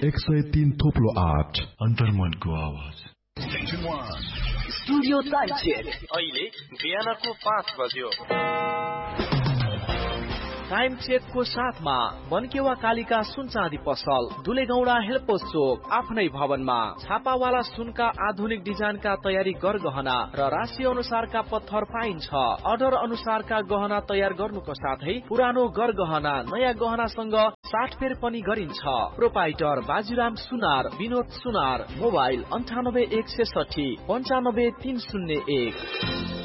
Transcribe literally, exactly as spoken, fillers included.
एक सय तीन थोप्लो आठ अन्तर्मनको आवाज। स्टुडियो टाइम चेक अहिले बिहानको पाँच बज्यो। टाइम चेकको साथमा बनकेवा कालिका सुन चाँदी पसल, दुलेगौडा हेल्पोस चोक, आफ्नै भवनमा छापावाला सुनका आधुनिक डिजाइनका तयारी गरगहना र राशि अनुसारका पत्थर पाइन्छ। अर्डर अनुसारका गहना तयार गर्नुको साथै पुरानो गरगहना नयाँ गहनासँग साटफेर पनि गरिन्छ। प्रोपाइटर बाजीराम सुनार, विनोद सुनार। मोबाइल अन्ठानब्बे एक सय साठी पञ्चानब्बे तीन शून्य एक।